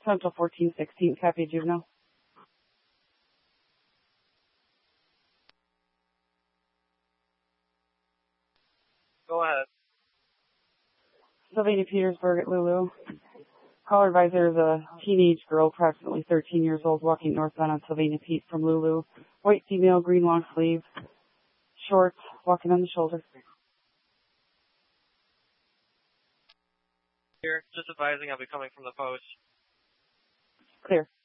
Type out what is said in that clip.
Central 1416, copy juvenile. Go ahead. Sylvania Petersburg at Lulu. Caller advisor is a teenage girl, approximately 13 years old, walking northbound on Sylvania Pete from Lulu. White female, green long sleeve, shorts, walking on the shoulder. Here, just advising I'll be coming from the post. Clear.